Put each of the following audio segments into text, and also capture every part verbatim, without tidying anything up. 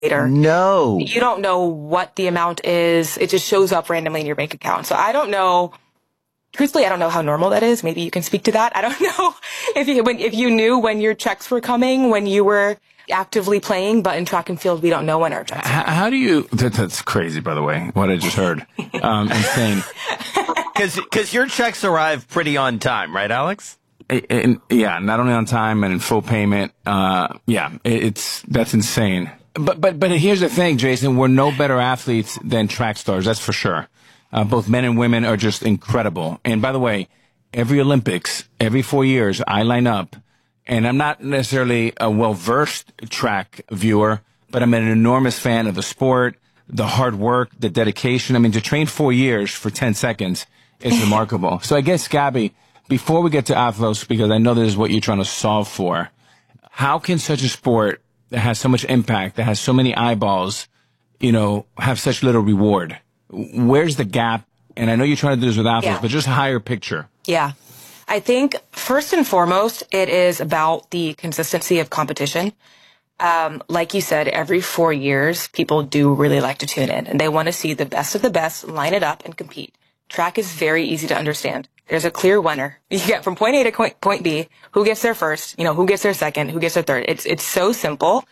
later. No. You don't know what the amount is. It just shows up randomly in your bank account. So I don't know. Truthfully, I don't know how normal that is. Maybe you can speak to that. I don't know if you, when, if you knew when your checks were coming, when you were actively playing, but in track and field, we don't know when our checks are coming. How do you, that, that's crazy, by the way, what I just heard. Um, insane. Cause, cause your checks arrive pretty on time, right, Alex? And, and, yeah, not only on time and in full payment. Uh, yeah, it, it's, that's insane. But, but, but here's the thing, Jason, we're no better athletes than track stars. That's for sure. Uh, both men and women are just incredible. And by the way, every Olympics, every four years, I line up, and I'm not necessarily a well-versed track viewer, but I'm an enormous fan of the sport, the hard work, the dedication. I mean, to train four years for ten seconds is remarkable. So I guess, Gabby, before we get to Athlos, because I know this is what you're trying to solve for, how can such a sport that has so much impact, that has so many eyeballs, you know, have such little reward? Where's the gap? And I know you're trying to do this with Athlos, Yeah. but just higher picture. Yeah. I think first and foremost, it is about the consistency of competition. Um, like you said, every four years, people do really like to tune in and they want to see the best of the best, line it up and compete. Track is very easy to understand. There's a clear winner. You get from point A to point B, who gets there first, you know, who gets there second, who gets there third. It's, it's so simple,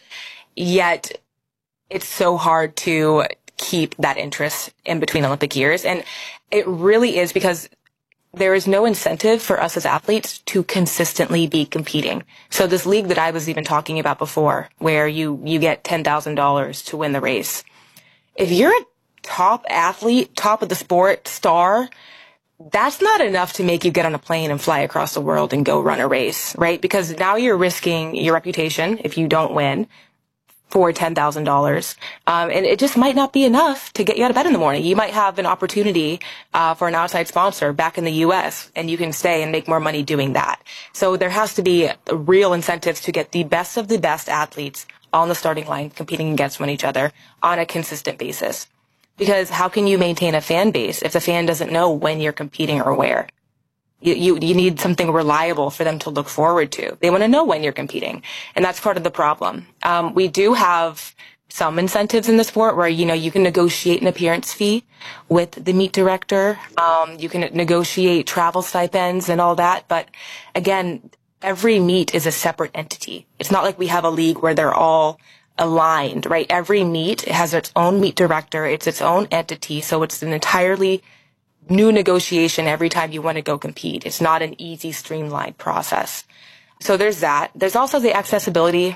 yet it's so hard to keep that interest in between Olympic years. And it really is because there is no incentive for us as athletes to consistently be competing. So this league that I was even talking about before, where you, you get ten thousand dollars to win the race. If you're a top athlete, top of the sport, star, that's not enough to make you get on a plane and fly across the world and go run a race, right? Because now you're risking your reputation if you don't win for ten thousand dollars. Um, and it just might not be enough to get you out of bed in the morning. You might have an opportunity uh, for an outside sponsor back in the U S, and you can stay and make more money doing that. So there has to be real incentives to get the best of the best athletes on the starting line competing against one each other on a consistent basis. Because how can you maintain a fan base if the fan doesn't know when you're competing or where? You, you, you need something reliable for them to look forward to. They want to know when you're competing. And that's part of the problem. Um, we do have some incentives in the sport where, you know, you can negotiate an appearance fee with the meet director. Um, you can negotiate travel stipends and all that. But again, every meet is a separate entity. It's not like we have a league where they're all aligned, right? Every meet has its own meet director. It's its own entity. So it's an entirely new negotiation every time you want to go compete. It's not an easy, streamlined process. So there's that. There's also the accessibility.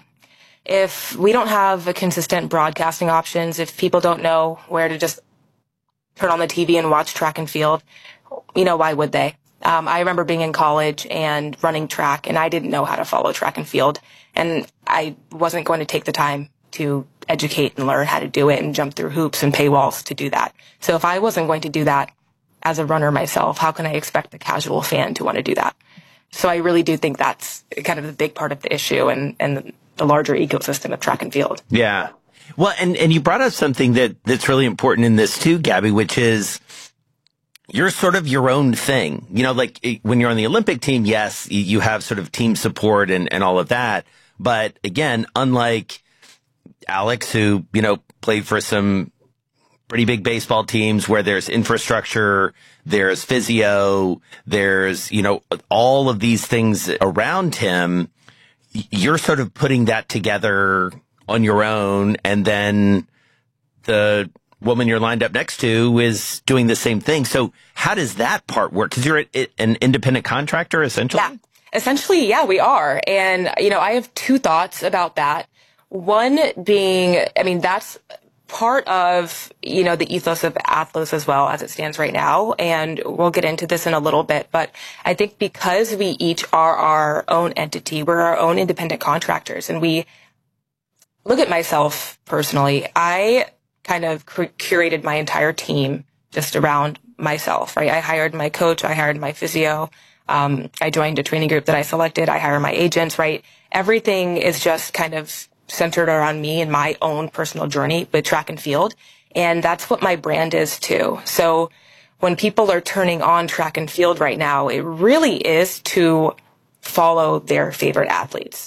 If we don't have a consistent broadcasting options, if people don't know where to just turn on the T V and watch track and field, you know, why would they? Um, I remember being in college and running track, and I didn't know how to follow track and field. And I wasn't going to take the time to educate and learn how to do it and jump through hoops and paywalls to do that. So if I wasn't going to do that as a runner myself, how can I expect a casual fan to want to do that? So I really do think that's kind of the big part of the issue and, and the larger ecosystem of track and field. Yeah. Well, and, and you brought up something that, that's really important in this too, Gabby, which is you're sort of your own thing. You know, like when you're on the Olympic team, yes, you have sort of team support and, and all of that. But again, unlike Alex, who, you know, played for some pretty big baseball teams where there's infrastructure, there's physio, there's, you know, all of these things around him. You're sort of putting that together on your own. And then the woman you're lined up next to is doing the same thing. So how does that part work? Because you're a, an independent contractor, essentially? Yeah, essentially, yeah, we are. And, you know, I have two thoughts about that. One being, I mean, that's part of, you know, the ethos of Athlos as well as it stands right now. And we'll get into this in a little bit. But I think because we each are our own entity, we're our own independent contractors. And we look at myself personally, I kind of cur- curated my entire team just around myself, right? I hired my coach. I hired my physio. Um, I joined a training group that I selected. I hire my agents, right? Everything is just kind of centered around me and my own personal journey with track and field. And that's what my brand is too. So when people are turning on track and field right now, it really is to follow their favorite athletes.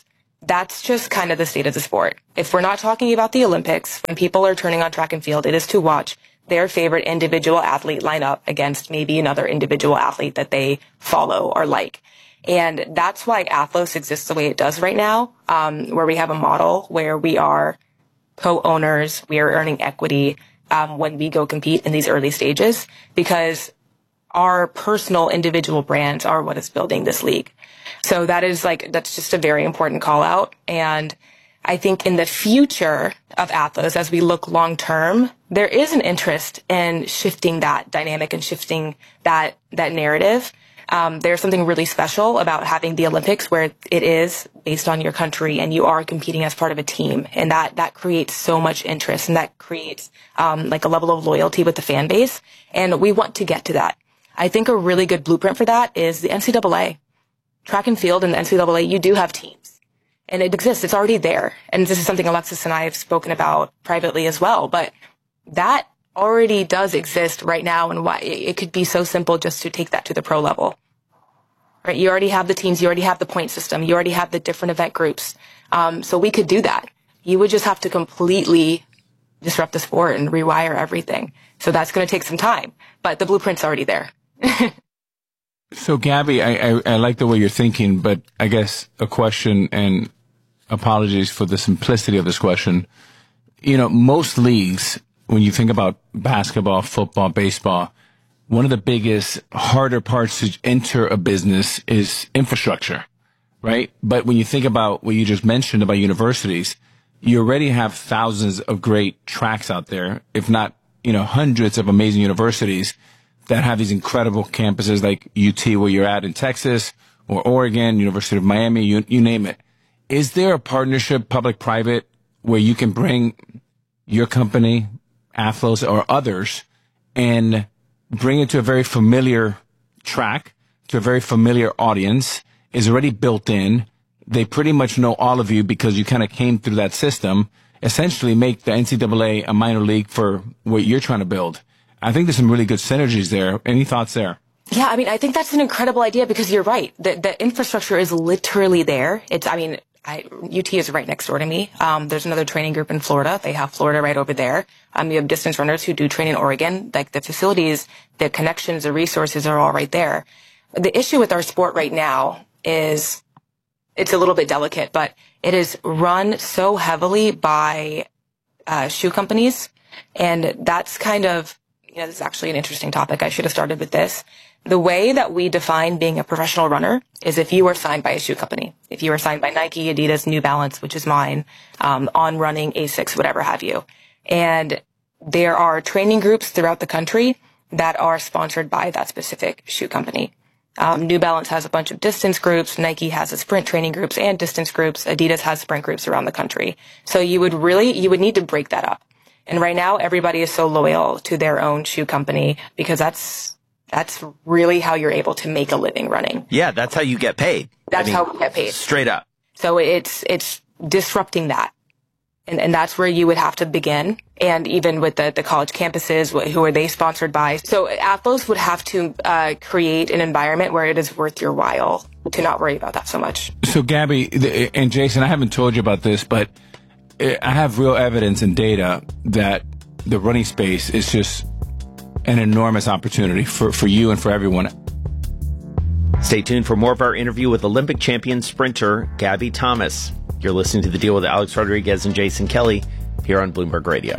that's just kind of the state of the sport. If we're not talking about the Olympics, when people are turning on track and field, it is to watch their favorite individual athlete line up against maybe another individual athlete that they follow or like. And that's why Athlos exists the way it does right now, um, where we have a model where we are co-owners, we are earning equity um, when we go compete in these early stages, because our personal individual brands are what is building this league. So that is like, that's just a very important call out. And I think in the future of Athlos, as we look long term, there is an interest in shifting that dynamic and shifting that, that narrative. Um, there's something really special about having the Olympics where it is based on your country and you are competing as part of a team. And that, that creates so much interest and that creates, um, like a level of loyalty with the fan base. And we want to get to that. I think a really good blueprint for that is the N C double A. Track and field and the N C double A, you do have teams. And it exists. It's already there. And this is something Alexis and I have spoken about privately as well. But that already does exist right now, and why it could be so simple just to take that to the pro level. Right? You already have the teams. You already have the point system. You already have the different event groups. Um, so we could do that. You would just have to completely disrupt the sport and rewire everything. So that's going to take some time. But the blueprint's already there. So, Gabby, I, I, I like the way you're thinking, but I guess a question, and apologies for the simplicity of this question. You know, most leagues, when you think about basketball, football, baseball, one of the biggest, harder parts to enter a business is infrastructure, right? But when you think about what you just mentioned about universities, you already have thousands of great tracks out there, if not, you know, hundreds of amazing universities that have these incredible campuses like U T where you're at in Texas, or Oregon, University of Miami, you, you name it. Is there a partnership, public-private, where you can bring your company, Athlos, or others, and bring it to a very familiar track, to a very familiar audience, is already built in. They pretty much know all of you because you kind of came through that system, essentially make the N C double A a minor league for what you're trying to build. I think there's some really good synergies there. Any thoughts there? Yeah, I mean, I think that's an incredible idea because you're right. The, the infrastructure is literally there. It's, I mean, I, U T is right next door to me. Um, there's another training group in Florida. They have Florida right over there. Um, you have distance runners who do train in Oregon. Like the facilities, the connections, the resources are all right there. The issue with our sport right now is it's a little bit delicate, but it is run so heavily by uh, shoe companies. And that's kind of, you know, this is actually an interesting topic. I should have started with this. The way that we define being a professional runner is if you are signed by a shoe company. If you are signed by Nike, Adidas, New Balance, which is mine, um, On Running, Asics, whatever have you. And there are training groups throughout the country that are sponsored by that specific shoe company. Um, New Balance has a bunch of distance groups. Nike has a sprint training groups and distance groups. Adidas has sprint groups around the country. So you would really, you would need to break that up. And right now, everybody is so loyal to their own shoe company because that's, that's really how you're able to make a living running. Yeah, that's how you get paid. That's I mean, how we get paid. Straight up. So it's, it's disrupting that. And, and that's where you would have to begin. And even with the, the college campuses, who are they sponsored by? So Athlos would have to uh, create an environment where it is worth your while to not worry about that so much. So Gabby and Jason, I haven't told you about this, but I have real evidence and data that the running space is just an enormous opportunity for, for you and for everyone. Stay tuned for more of our interview with Olympic champion sprinter Gabby Thomas. You're listening to The Deal with Alex Rodriguez and Jason Kelly here on Bloomberg Radio.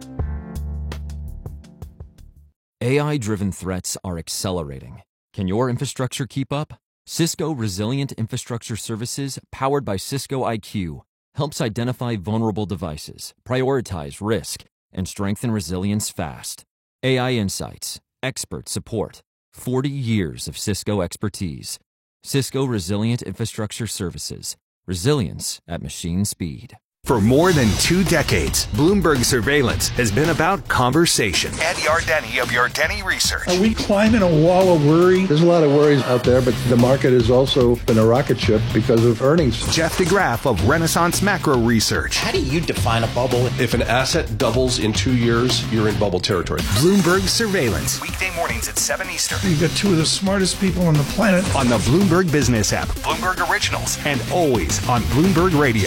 A I-driven threats are accelerating. Can your infrastructure keep up? Cisco Resilient Infrastructure Services, powered by Cisco I Q, helps identify vulnerable devices, prioritize risk, and strengthen resilience fast. A I insights, expert support, forty years of Cisco expertise. Cisco Resilient Infrastructure Services. Resilience at machine speed. For more than two decades, Bloomberg Surveillance has been about conversation. Ed Yardeni of Yardeni Research. Are we climbing a wall of worry? There's a lot of worries out there, but the market has also been a rocket ship because of earnings. Jeff DeGraff of Renaissance Macro Research. How do you define a bubble? If an asset doubles in two years, you're in bubble territory. Bloomberg Surveillance. Weekday mornings at seven Eastern. You've got two of the smartest people on the planet. On the Bloomberg Business app. Bloomberg Originals. And always on Bloomberg Radio.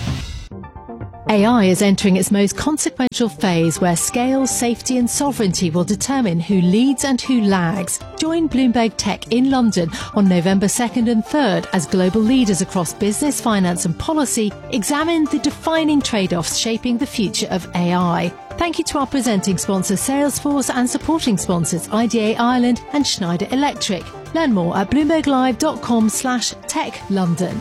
A I is entering its most consequential phase where scale, safety and sovereignty will determine who leads and who lags. Join Bloomberg Tech in London on November second and third as global leaders across business, finance and policy examine the defining trade-offs shaping the future of A I. Thank you to our presenting sponsors Salesforce and supporting sponsors I D A Ireland and Schneider Electric. Learn more at bloomberglive.com slash tech London.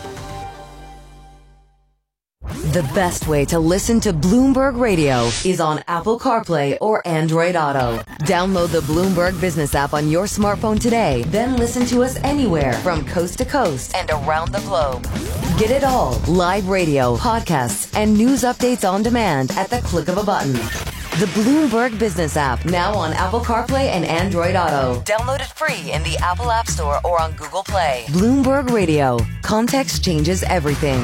The best way to listen to Bloomberg Radio is on Apple CarPlay or Android Auto. Download the Bloomberg Business app on your smartphone today, then listen to us anywhere from coast to coast and around the globe. Get it all, live radio, podcasts, and news updates on demand at the click of a button. The Bloomberg Business app, now on Apple CarPlay and Android Auto. Download it free in the Apple App Store or on Google Play. Bloomberg Radio. Context changes everything.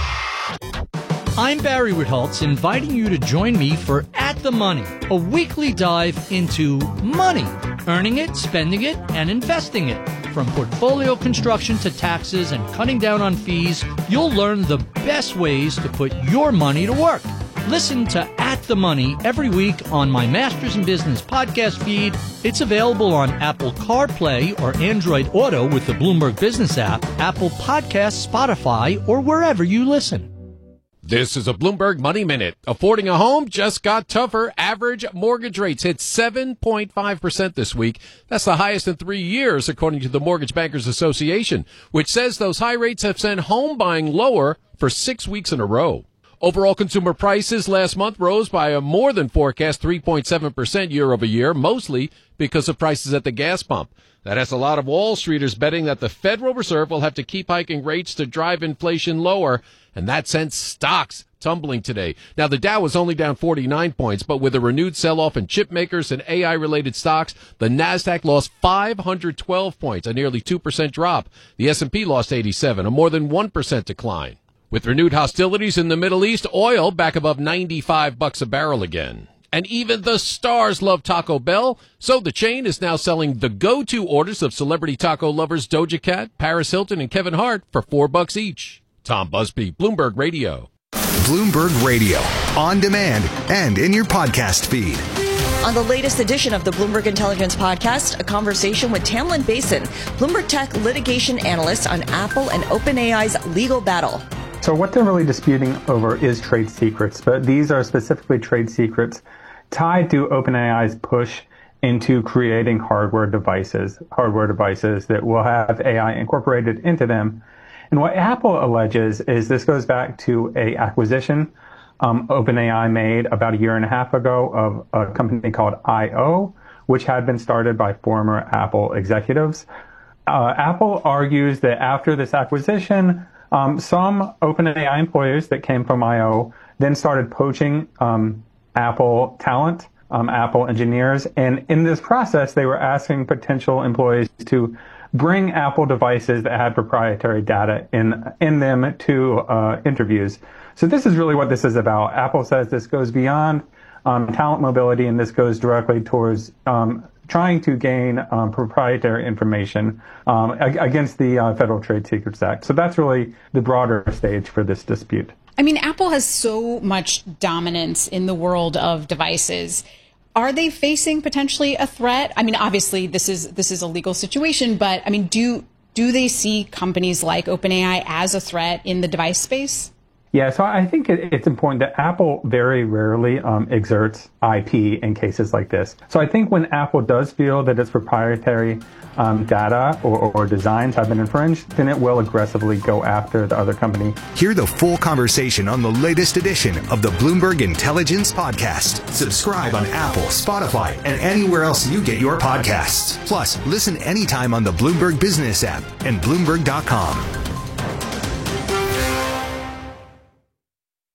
I'm Barry Ritholtz, inviting you to join me for At the Money, a weekly dive into money, earning it, spending it, and investing it. From portfolio construction to taxes and cutting down on fees, you'll learn the best ways to put your money to work. Listen to At the Money every week on my Masters in Business podcast feed. It's available on Apple CarPlay or Android Auto with the Bloomberg Business app, Apple Podcasts, Spotify, or wherever you listen. This is a Bloomberg Money Minute. Affording a home just got tougher. Average mortgage rates hit seven point five percent this week. That's the highest in three years, according to the Mortgage Bankers Association, which says those high rates have sent home buying lower for six weeks in a row. Overall consumer prices last month rose by a more than forecast three point seven percent year over year, mostly because of prices at the gas pump. That has a lot of Wall Streeters betting that the Federal Reserve will have to keep hiking rates to drive inflation lower, and that sent stocks tumbling today. Now, the Dow was only down forty-nine points, but with a renewed sell-off in chip makers and A I-related stocks, the Nasdaq lost five hundred twelve points, a nearly two percent drop. The S and P lost eighty-seven, a more than one percent decline. With renewed hostilities in the Middle East, oil back above ninety-five bucks a barrel again. And even the stars love Taco Bell, so the chain is now selling the go-to orders of celebrity taco lovers Doja Cat, Paris Hilton, and Kevin Hart for four bucks each. Tom Busby, Bloomberg Radio. Bloomberg Radio, on demand and in your podcast feed. On the latest edition of the Bloomberg Intelligence Podcast, a conversation with Tamlin Basin, Bloomberg Tech litigation analyst on Apple and OpenAI's legal battle. So what they're really disputing over is trade secrets, but these are specifically trade secrets tied to OpenAI's push into creating hardware devices, hardware devices that will have A I incorporated into them. And what Apple alleges is this goes back to a acquisition um, OpenAI made about a year and a half ago of a company called I O, which had been started by former Apple executives. Uh, Apple argues that after this acquisition, um, some OpenAI employees that came from I O then started poaching um, Apple talent, um, Apple engineers, and in this process, they were asking potential employees to bring Apple devices that had proprietary data in in them to uh, interviews. So this is really what this is about. Apple says this goes beyond um, talent mobility, and this goes directly towards um, trying to gain um, proprietary information um, ag- against the uh, Federal Trade Secrets Act. So that's really the broader stage for this dispute. I mean, Apple has so much dominance in the world of devices. Are they facing potentially a threat? I mean, obviously this is this is a legal situation, but I mean, do do they see companies like OpenAI as a threat in the device space? Yeah, so I think it, it's important that Apple very rarely um, exerts I P in cases like this. So I think when Apple does feel that its proprietary um, data or, or designs have been infringed, then it will aggressively go after the other company. Hear the full conversation on the latest edition of the Bloomberg Intelligence Podcast. Subscribe on Apple, Spotify, and anywhere else you get your podcasts. Plus, listen anytime on the Bloomberg Business app and Bloomberg dot com.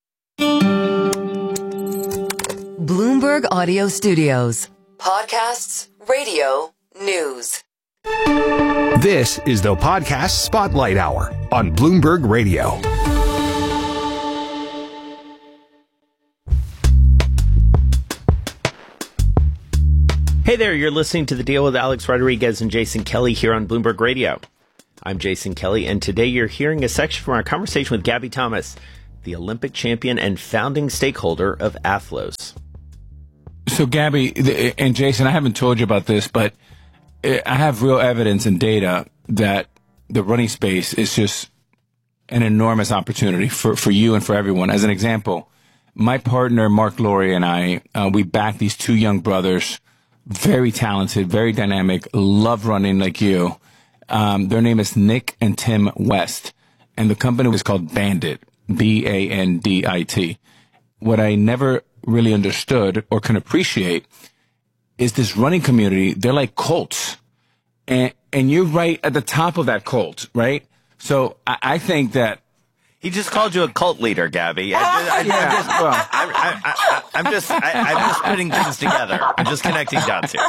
Bloomberg Audio Studios. Podcasts, radio, news. This is the Podcast Spotlight Hour on Bloomberg Radio. Hey there, you're listening to The Deal with Alex Rodriguez and Jason Kelly here on Bloomberg Radio. I'm Jason Kelly, and today you're hearing a section from our conversation with Gabby Thomas, the Olympic champion and founding stakeholder of Athlos. So, Gabby and Jason, I haven't told you about this, but I have real evidence and data that the running space is just an enormous opportunity for, for you and for everyone. As an example, my partner, Mark Laurie, and I, uh, we backed these two young brothers, very talented, very dynamic, love running like you. Um, their name is Nick and Tim West, and the company was called Bandit, B A N D I T. What I never really understood or can appreciate is this running community. They're like cults, and and you're right at the top of that cult, right? So I, I think that he just called you a cult leader, Gabby. I, I, I, yeah, just, well, I, I, I, I'm just, I, I'm just putting things together. I'm just connecting dots here.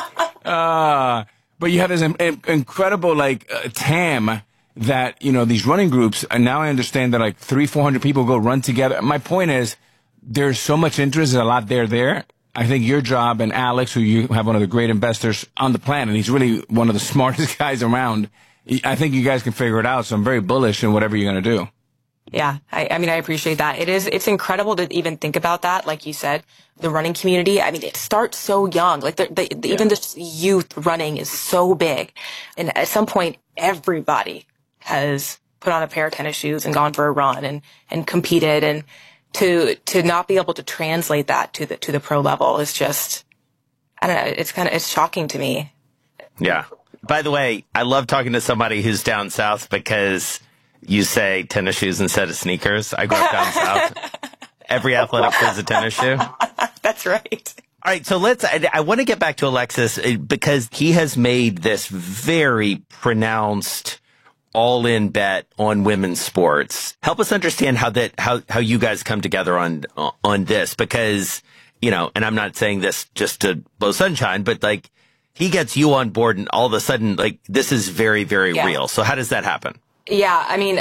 Uh, but you have this in, in, incredible like uh, T A M that you know these running groups. And now I understand that like three, four hundred people go run together. My point is, there's so much interest, there's a lot there there. I think your job and Alex, who you have one of the great investors on the planet, he's really one of the smartest guys around. I think you guys can figure it out. So I'm very bullish in whatever you're going to do. Yeah, I, I mean, I appreciate that. It is, it's incredible to even think about that. Like you said, the running community, I mean, it starts so young. Like the, the, the, yeah. even the youth running is so big. And at some point, everybody has put on a pair of tennis shoes and gone for a run and, and competed. And to, to not be able to translate that to the, to the pro level is just, I don't know, it's kind of, it's shocking to me. Yeah. By the way, I love talking to somebody who's down south because you say tennis shoes instead of sneakers. I grew up down south. Every athletic wears a tennis shoe. That's right. All right, so let's, I, I want to get back to Alexis because he has made this very pronounced all-in bet on women's sports. Help us understand how that, how, how you guys come together on, on this because, you know, and I'm not saying this just to blow sunshine, but like he gets you on board and all of a sudden, like this is very, very yeah. real. So how does that happen? Yeah, I mean,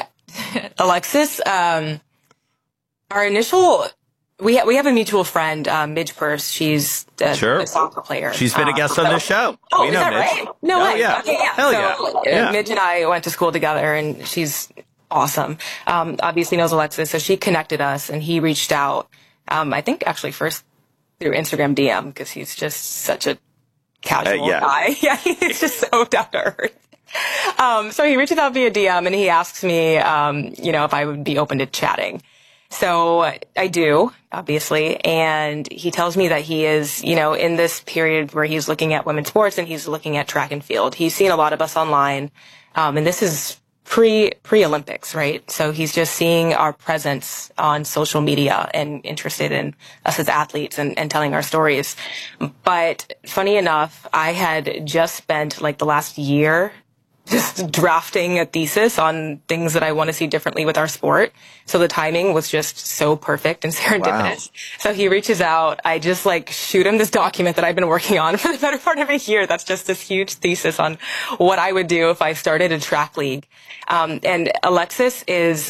Alexis, um, our initial, we, ha- we have a mutual friend, um, Midge Purse. She's a, sure. a soccer player. She's been um, a guest so, on this show. Oh, we is know that Midge. right? No oh, way. Yeah. Okay, yeah. Hell so, yeah. Uh, yeah. Midge and I went to school together and she's awesome. Um, obviously knows Alexis. So she connected us and he reached out, um, I think actually first through Instagram D M because he's just such a casual uh, yeah. guy. Yeah, he's just so down to earth. Um, so he reaches out via D M and he asks me, um, you know, if I would be open to chatting. So I do, obviously. And he tells me that he is, you know, in this period where he's looking at women's sports and he's looking at track and field. He's seen a lot of us online. Um, and this is pre, pre-Olympics, right? So he's just seeing our presence on social media and interested in us as athletes and, and telling our stories. But funny enough, I had just spent like the last year just drafting a thesis on things that I want to see differently with our sport. So the timing was just so perfect and serendipitous. Wow. So he reaches out. I just like shoot him this document that I've been working on for the better part of a year. That's just this huge thesis on what I would do if I started a track league. Um, and Alexis is,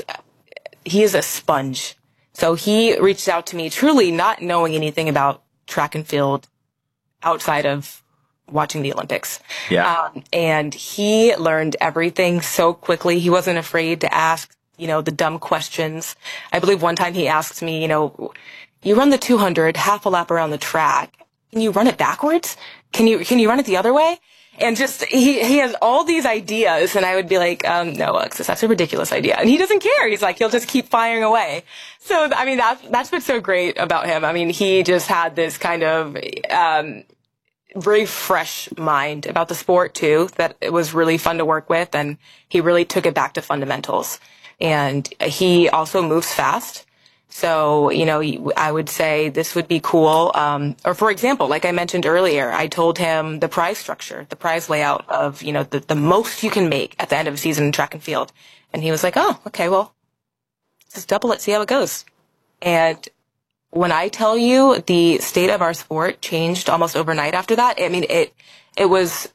he is a sponge. So he reached out to me truly not knowing anything about track and field outside of watching the Olympics. Yeah. Um, and he learned everything so quickly. He wasn't afraid to ask, you know, the dumb questions. I believe one time he asked me, you know, you run the two hundred, half a lap around the track. Can you run it backwards? Can you, can you run it the other way? And just, he, he has all these ideas. And I would be like, um, no, Alexis, that's a ridiculous idea. And he doesn't care. He's like, he'll just keep firing away. So, I mean, that's, that's what's so great about him. I mean, he just had this kind of, um, very fresh mind about the sport too, that it was really fun to work with. And he really took it back to fundamentals. And he also moves fast. So, you know, I would say this would be cool. Um, or for example, like I mentioned earlier, I told him the prize structure, the prize layout of, you know, the, the most you can make at the end of a season in track and field. And he was like, oh, okay, well, just double it, see how it goes. And when I tell you the state of our sport changed almost overnight after that, I mean, it, it was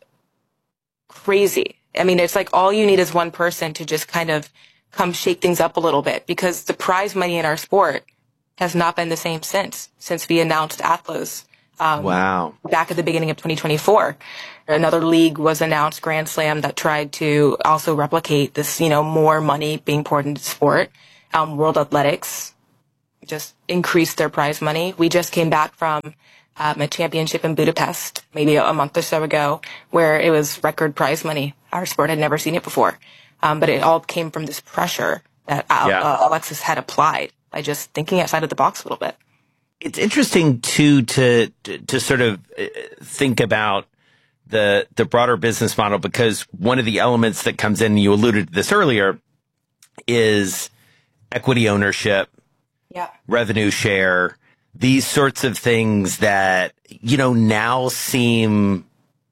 crazy. I mean, it's like all you need is one person to just kind of come shake things up a little bit, because the prize money in our sport has not been the same since, since we announced Athlos. Um, wow. Back at the beginning of twenty twenty-four. Another league was announced, Grand Slam, that tried to also replicate this, you know, more money being poured into sport. Um, World Athletics just increased their prize money. We just came back from um, a championship in Budapest maybe a month or so ago, where it was record prize money. Our sport had never seen it before. Um, but it all came from this pressure that uh, yeah. uh, Alexis had applied by just thinking outside of the box a little bit. It's interesting too to, to to sort of think about the the broader business model, because one of the elements that comes in, you alluded to this earlier, is equity ownership, yeah, revenue share, these sorts of things that, you know, now seem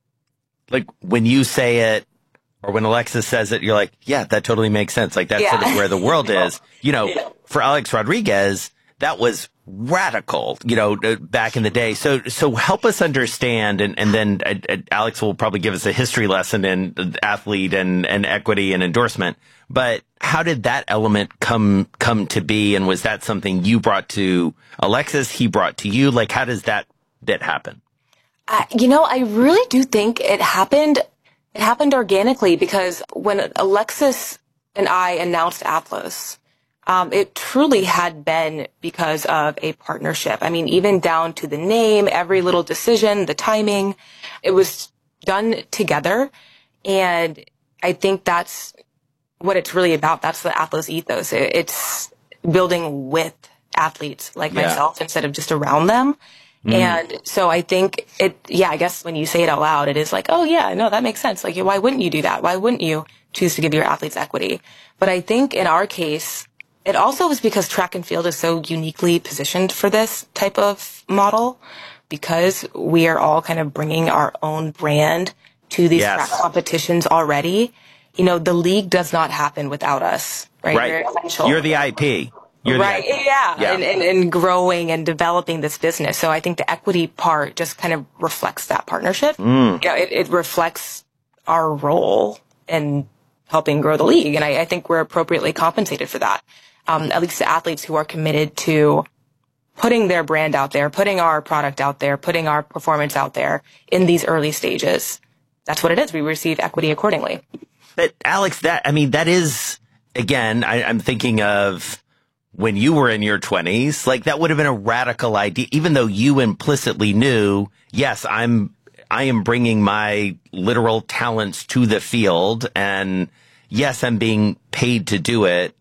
like when you say it or when Alexis says it, you're like, yeah, that totally makes sense. Like that's yeah. sort of where the world is. You know, yeah. for Alex Rodriguez, that was radical, you know, back in the day. So, so help us understand, and, and then uh, uh, Alex will probably give us a history lesson in athlete and, and equity and endorsement. But how did that element come, come to be? And was that something you brought to Alexis, he brought to you? Like, how does that bit happen? Uh, you know, I really do think it happened, it happened organically, because when Alexis and I announced Athlos, Um, it truly had been because of a partnership. I mean, even down to the name, every little decision, the timing, it was done together. And I think that's what it's really about. That's the Athlos ethos. It, it's building with athletes like yeah. myself instead of just around them. Mm. And so I think it, yeah, I guess when you say it out loud, it is like, oh yeah, no, that makes sense. Like, why wouldn't you do that? Why wouldn't you choose to give your athletes equity? But I think in our case, it also was because track and field is so uniquely positioned for this type of model, because we are all kind of bringing our own brand to these yes. track competitions already. You know, the league does not happen without us, right? Right. You're essential. You're the I P. You're right. the I P. Yeah. yeah. And, and, and growing and developing this business. So I think the equity part just kind of reflects that partnership. Mm. You know, it, it reflects our role in helping grow the league. And I, I think we're appropriately compensated for that. Um, at least the athletes who are committed to putting their brand out there, putting our product out there, putting our performance out there in these early stages. That's what it is. We receive equity accordingly. But Alex, that, I mean, that is, again, I, I'm thinking of when you were in your twenties, like that would have been a radical idea, even though you implicitly knew, yes, I'm, I am bringing my literal talents to the field, and yes, I'm being paid to do it.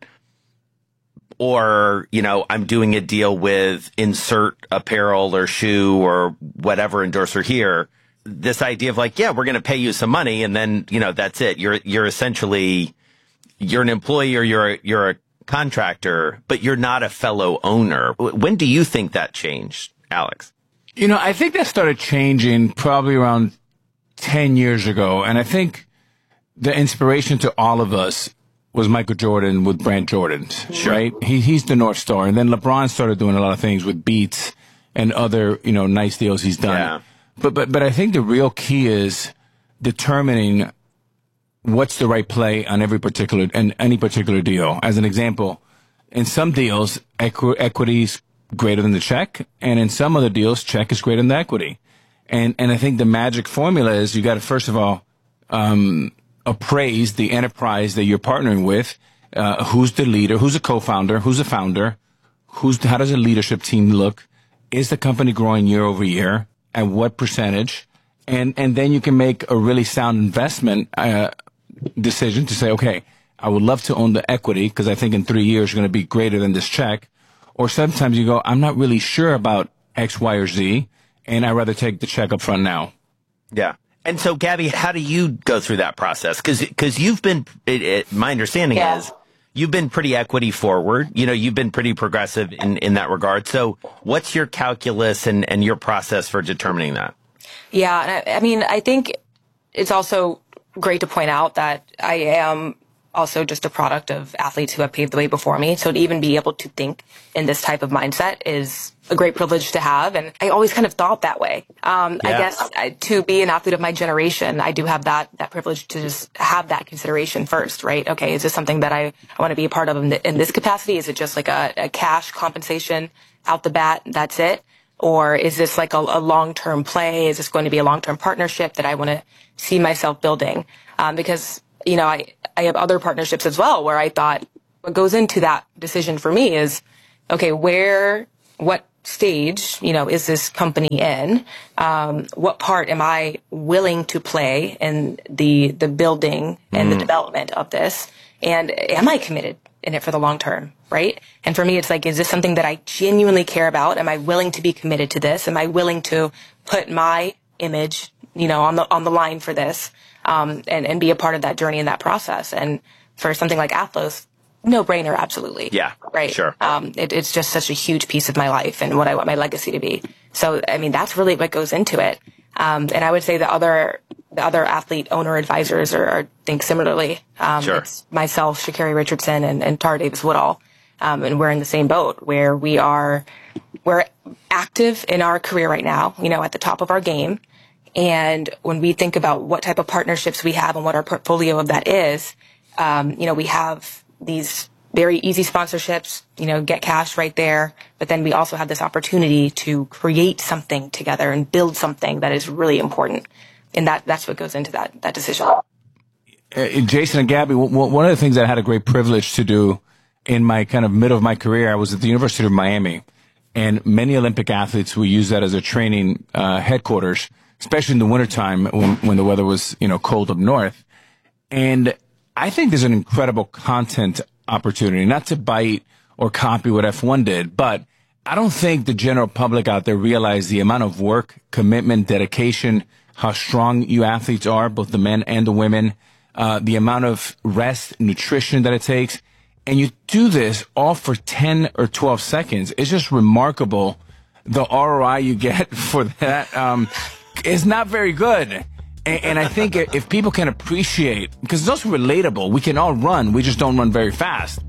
Or, you know, I'm doing a deal with insert apparel or shoe or whatever endorser here. This idea of like, yeah, we're going to pay you some money, and then, you know, that's it. You're, you're essentially, you're an employee or you're, a, you're a contractor, but you're not a fellow owner. When do you think that changed, Alex? You know, I think that started changing probably around ten years ago. And I think the inspiration to all of us was Michael Jordan with Brand Jordan, sure. right? He, he's the North Star. And then LeBron started doing a lot of things with Beats and other, you know, nice deals he's done. Yeah. But, but, but I think the real key is determining what's the right play on every particular, and any particular deal. As an example, in some deals, equi- equity is greater than the check. And in some other deals, check is greater than the equity. And, and I think the magic formula is you got to, first of all, um, appraise the enterprise that you're partnering with. Uh, who's the leader? Who's a co-founder? Who's a founder? Who's, how does a leadership team look? Is the company growing year over year? At what percentage? And, and then you can make a really sound investment, uh, decision to say, okay, I would love to own the equity because I think in three years you're going to be greater than this check. Or sometimes you go, I'm not really sure about X, Y, or Z, and I'd rather take the check up front now. Yeah. And so, Gabby, how do you go through that process? Because because you've been, it, it, my understanding yeah. is, you've been pretty equity forward. You know, you've been pretty progressive in, in that regard. So what's your calculus and, and your process for determining that? Yeah. I, I mean, I think it's also great to point out that I am also just a product of athletes who have paved the way before me. So to even be able to think in this type of mindset is a great privilege to have. And I always kind of thought that way. Um, yeah. I guess I, to be an athlete of my generation, I do have that, that privilege to just have that consideration first, right? Okay. Is this something that I, I want to be a part of in, the, in this capacity? Is it just like a, a cash compensation out the bat? That's it. Or is this like a, a long-term play? Is this going to be a long-term partnership that I want to see myself building? Um, because, you know, I, I have other partnerships as well where I thought what goes into that decision for me is, okay, where, what stage, you know, is this company in? Um, what part am I willing to play in the, the building and mm. the development of this? And am I committed in it for the long term? Right. And for me, it's like, is this something that I genuinely care about? Am I willing to be committed to this? Am I willing to put my image, you know, on the, on the line for this, um, and, and be a part of that journey and that process? And for something like Athlos, no brainer, absolutely. Yeah. Right. Sure. Um, it, it's just such a huge piece of my life and what I want my legacy to be. So, I mean, that's really what goes into it. Um, and I would say the other, the other athlete owner advisors are, are think similarly. Um, sure. It's myself, Sha'Carri Richardson, and, and Tara Davis Woodall. Um, and we're in the same boat where we are, we're active in our career right now, you know, at the top of our game. And when we think about what type of partnerships we have and what our portfolio of that is, um, you know, we have these very easy sponsorships, you know, get cash right there. But then we also have this opportunity to create something together and build something that is really important. And that, that's what goes into that, that decision. Uh, Jason and Gabby, w- one of the things that I had a great privilege to do in my kind of middle of my career, I was at the University of Miami, and many Olympic athletes will use that as a training uh, headquarters, especially in the wintertime when, when the weather was, you know, cold up north. And I think there's an incredible content opportunity, not to bite or copy what F one did, but I don't think the general public out there realize the amount of work, commitment, dedication, how strong you athletes are, both the men and the women, uh, the amount of rest, nutrition that it takes. And you do this all for ten or twelve seconds. It's just remarkable. The R O I you get for that um, is not very good. And, and I think if people can appreciate, because it's also relatable, we can all run. We just don't run very fast.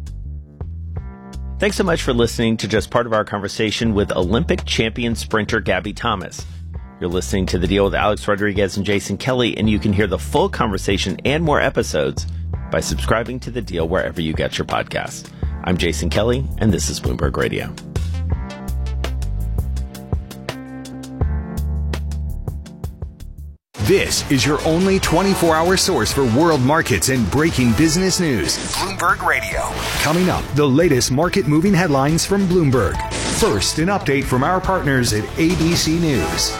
Thanks so much for listening to just part of our conversation with Olympic champion sprinter Gabby Thomas. You're listening to The Deal with Alex Rodriguez and Jason Kelly, and you can hear the full conversation and more episodes by subscribing to The Deal wherever you get your podcasts. I'm Jason Kelly, and this is Bloomberg Radio. This is your only twenty-four hour source for world markets and breaking business news. Bloomberg Radio. Coming up, The latest market moving headlines from Bloomberg. First, an update from our partners at A B C News.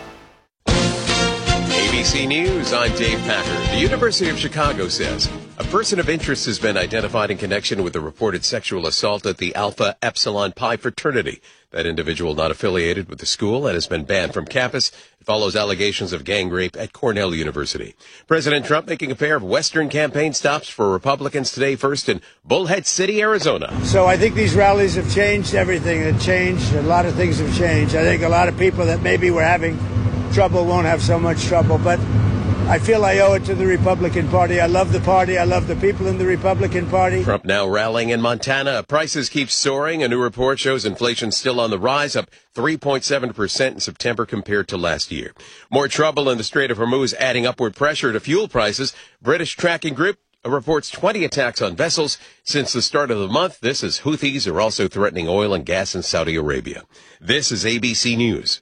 A B C News, I'm Dave Packer. The University of Chicago says a person of interest has been identified in connection with the reported sexual assault at the Alpha Epsilon Pi fraternity. That individual not affiliated with the school and has been banned from campus. It follows allegations of gang rape at Cornell University. President Trump making a pair of Western campaign stops for Republicans today, first in Bullhead City, Arizona. So I think these rallies have changed everything. It changed. A lot of things have changed. I think a lot of people that maybe were having trouble won't have so much trouble. But I feel I owe it to the Republican Party. I love the party. I love the people in the Republican Party. Trump now rallying in Montana. Prices keep soaring. A new report shows inflation still on the rise, up three point seven percent in September compared to last year. More trouble in the Strait of Hormuz, adding upward pressure to fuel prices. British tracking group reports twenty attacks on vessels since the start of the month. This as Houthis are also threatening oil and gas in Saudi Arabia. This is A B C News.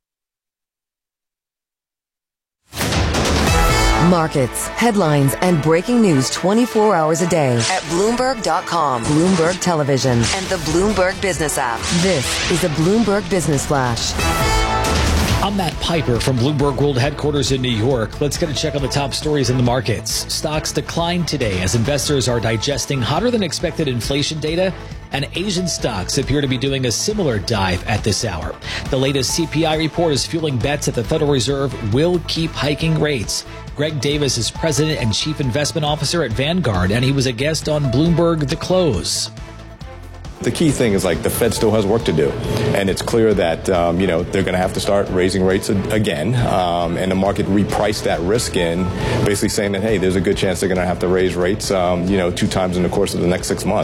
Markets, headlines, and breaking news twenty-four hours a day at Bloomberg dot com, Bloomberg Television, and the Bloomberg Business app. This is a Bloomberg Business Flash. I'm Matt Piper from Bloomberg World Headquarters in New York. Let's get a check on the top stories in the markets. Stocks declined today as investors are digesting hotter than expected inflation data, and Asian stocks appear to be doing a similar dive at this hour. The latest C P I report is fueling bets that the Federal Reserve will keep hiking rates. Greg Davis is president and chief investment officer at Vanguard, and he was a guest on Bloomberg The Close. The key thing is, like, the Fed still has work to do, and it's clear that um, you know they're going to have to start raising rates again, um, and the market repriced that risk in, basically saying that, hey, there's a good chance they're going to have to raise rates, um, you know, two times in the course of the next six months.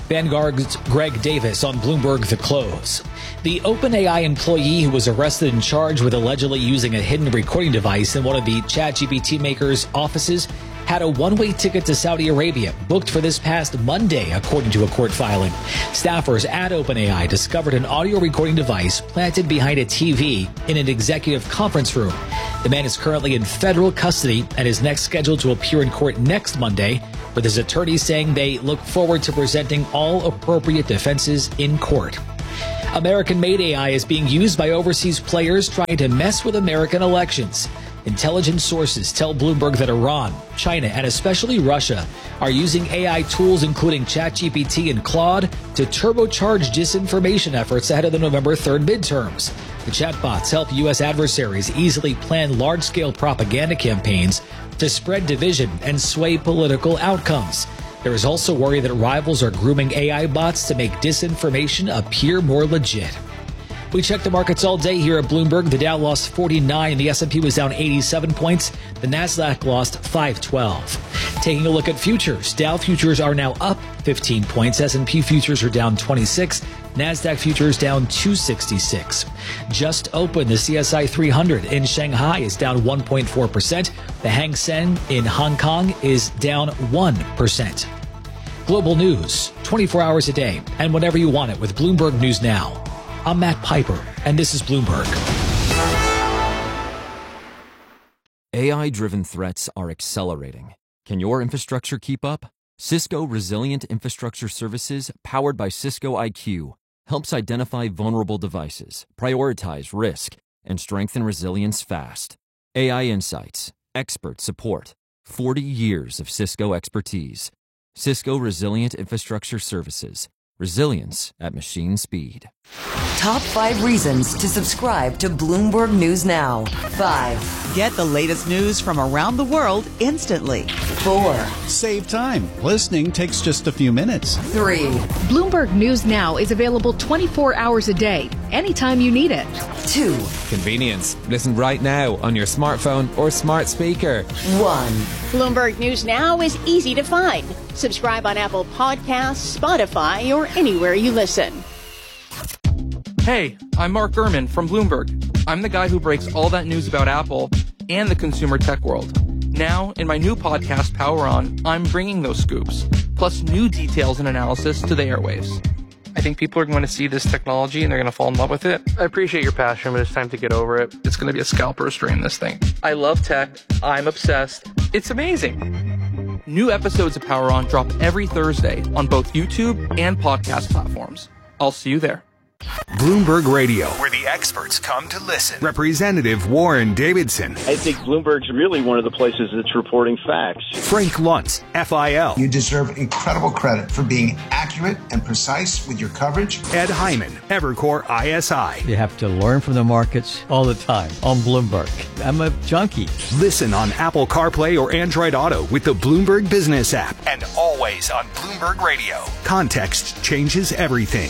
Vanguard's Greg Davis on Bloomberg The Close. The OpenAI employee who was arrested and charged with allegedly using a hidden recording device in one of the ChatGPT maker's offices had a one-way ticket to Saudi Arabia booked for this past Monday, according to a court filing. Staffers at OpenAI discovered an audio recording device planted behind a T V in an executive conference room. The man is currently in federal custody and is next scheduled to appear in court next Monday, with his attorneys saying they look forward to presenting all appropriate defenses in court. American-made A I is being used by overseas players trying to mess with American elections. Intelligence sources tell Bloomberg that Iran, China, and especially Russia are using A I tools including ChatGPT and Claude to turbocharge disinformation efforts ahead of the November third midterms. The chatbots help U S adversaries easily plan large-scale propaganda campaigns to spread division and sway political outcomes. There is also worry that rivals are grooming A I bots to make disinformation appear more legit. We checked the markets all day here at Bloomberg. The Dow lost forty-nine. The S and P was down eighty-seven points. The Nasdaq lost five twelve. Taking a look at futures. Dow futures are now up fifteen points. S and P futures are down twenty-six. Nasdaq futures down two sixty-six. Just open, the C S I three hundred in Shanghai is down one point four percent. The Hang Seng in Hong Kong is down one percent. Global news, twenty-four hours a day, and whenever you want it with Bloomberg News Now. I'm Matt Piper, and this is Bloomberg. A I-driven threats are accelerating. Can your infrastructure keep up? Cisco Resilient Infrastructure Services, powered by Cisco I Q, helps identify vulnerable devices, prioritize risk, and strengthen resilience fast. A I insights, expert support, forty years of Cisco expertise. Cisco Resilient Infrastructure Services. Resilience at machine speed. Top five reasons to subscribe to Bloomberg News Now. Five. Get the latest news from around the world instantly. Four. Save time. Listening takes just a few minutes. Three. Bloomberg News Now is available twenty-four hours a day, anytime you need it. Two. Convenience. Listen right now on your smartphone or smart speaker. One. Bloomberg News Now is easy to find. Subscribe on Apple Podcasts, Spotify, or anywhere you listen. Hey, I'm Mark Gurman from Bloomberg. I'm the guy who breaks all that news about Apple and the consumer tech world. Now, in my new podcast, Power On, I'm bringing those scoops, plus new details and analysis to the airwaves. I think people are going to see this technology and they're going to fall in love with it. I appreciate your passion, but it's time to get over it. It's going to be a scalper restrain this thing. I love tech. I'm obsessed. It's amazing. New episodes of Power On drop every Thursday on both YouTube and podcast platforms. I'll see you there. Bloomberg Radio, where the experts come to listen. Representative Warren Davidson. I think Bloomberg's really one of the places that's reporting facts. Frank Luntz, F I L. You deserve incredible credit for being accurate and precise with your coverage. Ed Hyman, Evercore I S I. You have to learn from the markets all the time on Bloomberg. I'm a junkie. Listen on Apple CarPlay or Android Auto with the Bloomberg Business app. And always on Bloomberg Radio. Context changes everything.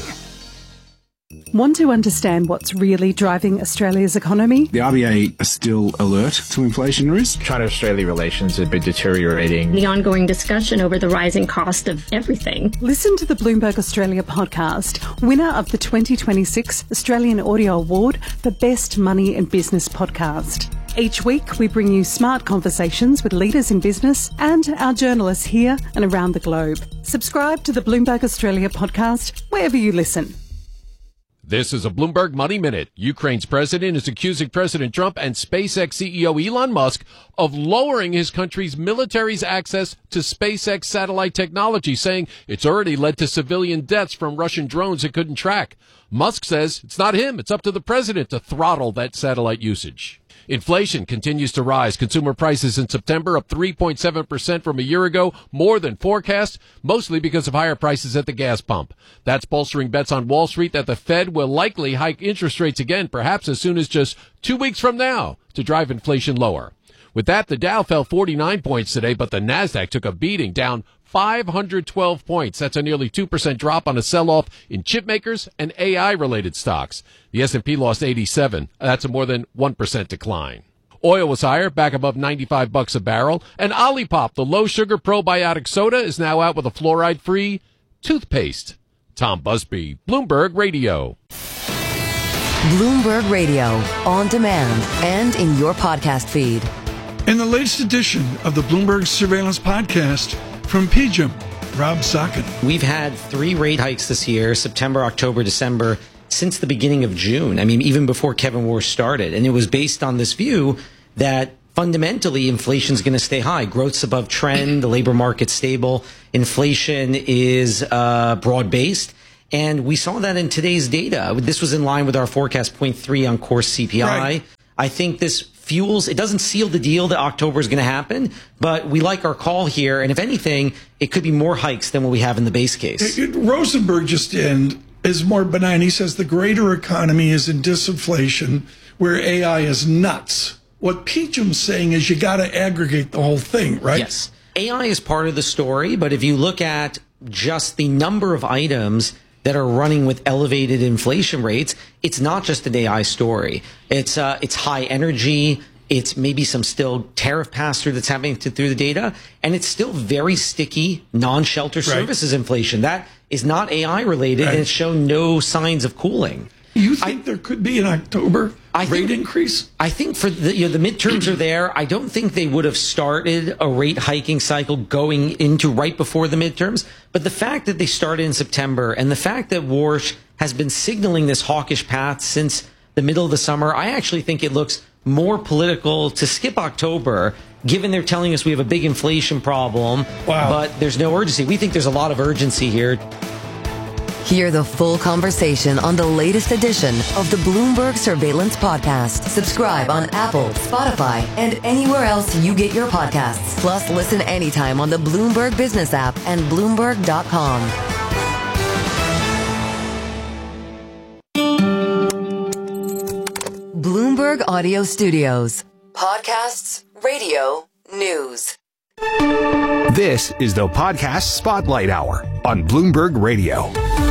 Want to understand what's really driving Australia's economy? The R B A are still alert to inflation risk. China-Australia relations have been deteriorating. The ongoing discussion over the rising cost of everything. Listen to the Bloomberg Australia podcast, winner of the twenty twenty-six Australian Audio Award for Best Money and Business Podcast. Each week, we bring you smart conversations with leaders in business and our journalists here and around the globe. Subscribe to the Bloomberg Australia podcast wherever you listen. This is a Bloomberg Money Minute. Ukraine's president is accusing President Trump and SpaceX C E O Elon Musk of lowering his country's military's access to SpaceX satellite technology, saying it's already led to civilian deaths from Russian drones it couldn't track. Musk says it's not him. It's up to the president to throttle that satellite usage. Inflation continues to rise. Consumer prices in September up three point seven percent from a year ago, more than forecast, mostly because of higher prices at the gas pump. That's bolstering bets on Wall Street that the Fed will likely hike interest rates again, perhaps as soon as just two weeks from now, to drive inflation lower. With that, the Dow fell forty-nine points today, but the Nasdaq took a beating, down five hundred twelve points. That's a nearly two percent drop on a sell-off in chip makers and A I-related stocks. The S and P lost eighty-seven. That's a more than one percent decline. Oil was higher, back above ninety-five bucks a barrel. And Olipop, the low-sugar probiotic soda, is now out with a fluoride-free toothpaste. Tom Busby, Bloomberg Radio. Bloomberg Radio, on demand and in your podcast feed. In the latest edition of the Bloomberg Surveillance Podcast from P G I M, Rob Sockin. We've had three rate hikes this year, September, October, December, since the beginning of June. I mean, even before Kevin Warsh started. And it was based on this view that fundamentally inflation is going to stay high. Growth's above trend, the labor market's stable, inflation is uh, broad-based. And we saw that in today's data. This was in line with our forecast, zero point three on core C P I. Right. I think this fuels, it doesn't seal the deal that October is going to happen, but we like our call here. And if anything, it could be more hikes than what we have in the base case. It, it, Rosenberg just in is more benign. He says the greater economy is in disinflation, where A I is nuts. What P G I M's saying is you got to aggregate the whole thing, right? Yes. A I is part of the story, but if you look at just the number of items that are running with elevated inflation rates, it's not just an A I story. It's uh, it's high energy. It's maybe some still tariff pass-through that's happening to, through the data. And it's still very sticky, non-shelter right. services inflation. That is not A I related, right. and it's shown no signs of cooling. You think I, there could be an October I rate think, increase? I think for the, you know, the midterms are there. I don't think they would have started a rate hiking cycle going into right before the midterms. But the fact that they started in September and the fact that Warsh has been signaling this hawkish path since the middle of the summer, I actually think it looks more political to skip October, given they're telling us we have a big inflation problem, wow. but there's no urgency. We think there's a lot of urgency here. Hear the full conversation on the latest edition of the Bloomberg Surveillance Podcast. Subscribe on Apple, Spotify, and anywhere else you get your podcasts. Plus, listen anytime on the Bloomberg Business app and Bloomberg dot com. Bloomberg Audio Studios. Podcasts, radio, news. This is the Podcast Spotlight Hour on Bloomberg Radio.